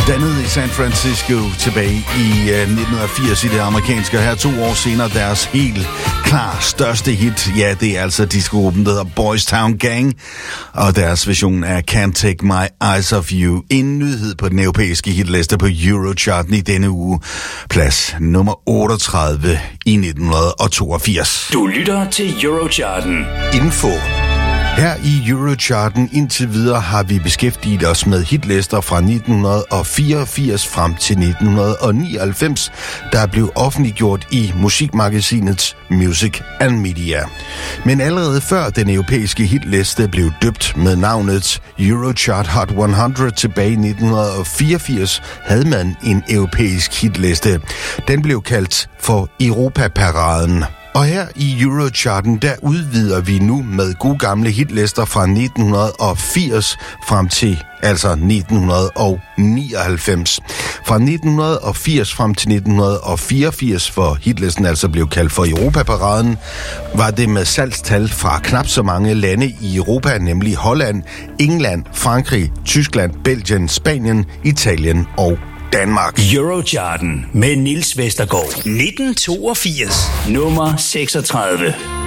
Dannet i San Francisco tilbage i 1980 i det amerikanske, og her 2 år senere deres helt klar største hit. Ja, det er altså discogruppen, der hedder Boys Town Gang, og deres version af Can't Take My Eyes Off You. En nyhed på den europæiske hitliste på Eurocharten i denne uge. Plads nummer 38 i 1982. Du lytter til Eurocharten. Info. Her i Eurocharten indtil videre har vi beskæftiget os med hitlister fra 1984 frem til 1999, der blev offentliggjort i musikmagasinets Music and Media. Men allerede før den europæiske hitliste blev døbt med navnet Eurochart Hot 100 tilbage i 1984, havde man en europæisk hitliste. Den blev kaldt for Europaparaden. Og her i Eurocharten, der udvider vi nu med gode gamle hitlister fra 1980 frem til altså 1999. Fra 1980 frem til 1984, hvor hitlisten altså blev kaldt for Europaparaden, var det med salgstal fra knap så mange lande i Europa, nemlig Holland, England, Frankrig, Tyskland, Belgien, Spanien, Italien og Danmark. Eurocharten med Niels Vestergaard. 1982. Nummer 36.